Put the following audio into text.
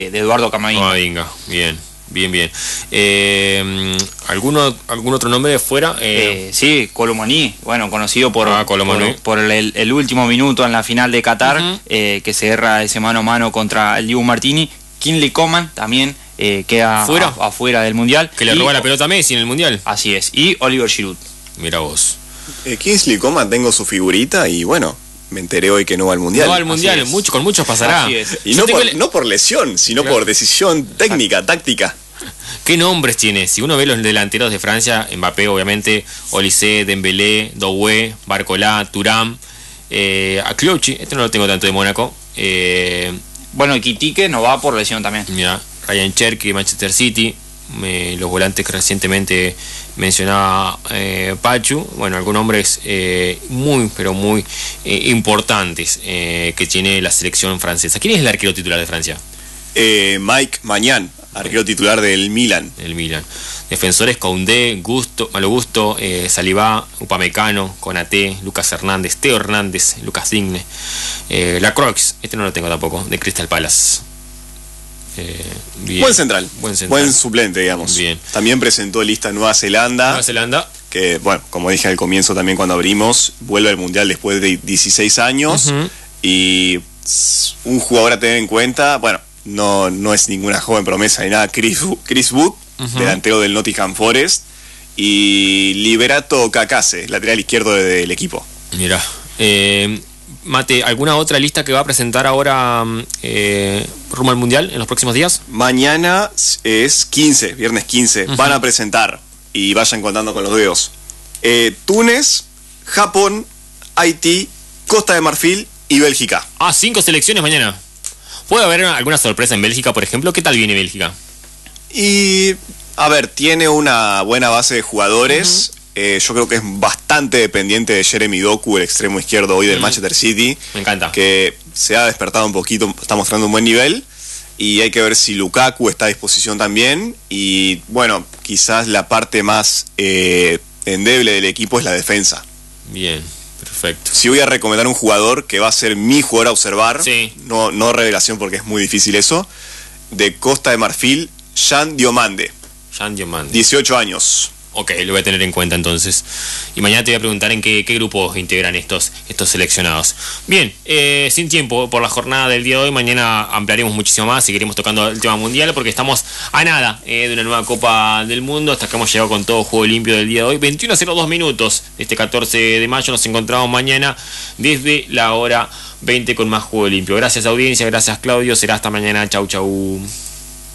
de Eduardo Camavinga. Camavinga, bien. ¿Algún otro nombre de fuera? Sí, Colomani, bueno, conocido por el último minuto en la final de Qatar, que se erra ese mano a mano contra el Dibu Martini. Kingsley Coman también queda afuera del Mundial. Que le roba la pelota a Messi en el Mundial. Así es, y Oliver Giroud. Mira vos. Kingsley Coman, tengo su figurita y bueno, me enteré hoy que no va al Mundial. No va al Mundial, con muchos pasará. Y no por lesión, sino por decisión técnica, táctica. ¿Qué nombres tiene? Si uno ve los delanteros de Francia, Mbappé obviamente, Olise, Dembélé, Doué, Barcola, Thuram, Akliouchi, este no lo tengo tanto de Mónaco. Bueno, Ekitike no va por lesión también. Mira, Ryan Cherky, Manchester City, los volantes que recientemente mencionaba Pachu, bueno, algunos nombres muy importantes que tiene la selección francesa. ¿Quién es el arquero titular de Francia? Mike Maignan, arquero titular del Milan. Defensores: Koundé, Malo Gusto, Saliba, Upamecano, Konaté, Lucas Hernández, Theo Hernández, Lucas Digne, Lacroix, este no lo tengo tampoco, de Crystal Palace. Buen central, buen suplente, digamos. Bien. También presentó lista Nueva Zelanda, que bueno, como dije al comienzo también cuando abrimos, vuelve al Mundial después de 16 años. Y un jugador a tener en cuenta, bueno, no es ninguna joven promesa ni nada, Chris Wood, delantero del Nottingham Forest, y Liberato Kakase, lateral izquierdo del equipo. Mira, Mate, ¿alguna otra lista que va a presentar ahora rumbo al Mundial en los próximos días? Mañana es 15, viernes 15, van a presentar, y vayan contando con los dedos, Túnez, Japón, Haití, Costa de Marfil y Bélgica. 5 selecciones mañana. ¿Puede haber alguna sorpresa en Bélgica, por ejemplo? ¿Qué tal viene Bélgica? Y, a ver, tiene una buena base de jugadores. Yo creo que es bastante dependiente de Jeremy Doku, el extremo izquierdo hoy del Manchester City. Me encanta. Que se ha despertado un poquito, está mostrando un buen nivel. Y hay que ver si Lukaku está a disposición también. Y, bueno, quizás la parte más endeble del equipo es la defensa. Bien. Perfecto. Si voy a recomendar un jugador que va a ser mi jugador a observar, no revelación porque es muy difícil eso, de Costa de Marfil, Jean Diomande. 18 años. Ok, lo voy a tener en cuenta entonces. Y mañana te voy a preguntar en qué grupos integran estos seleccionados. Bien, sin tiempo por la jornada del día de hoy. Mañana ampliaremos muchísimo más, seguiremos tocando el tema mundial porque estamos a nada de una nueva Copa del Mundo. Hasta que hemos llegado con todo juego limpio del día de hoy. 21:02 minutos de este 14 de mayo. Nos encontramos mañana desde la hora 20 con más juego limpio. Gracias audiencia, gracias Claudio. Será hasta mañana. Chau.